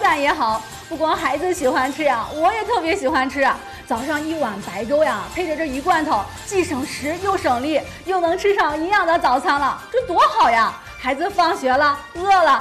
饭也好，不光孩子喜欢吃呀，我也特别喜欢吃啊。早上一碗白粥呀，配着这鱼罐头，既省时又省力，又能吃上营养的早餐了，这多好呀！孩子放学了，饿了